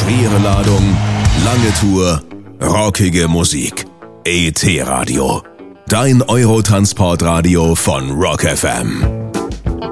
Schwere Ladung, lange Tour, rockige Musik. ET Radio. Dein Eurotransportradio von Rock FM.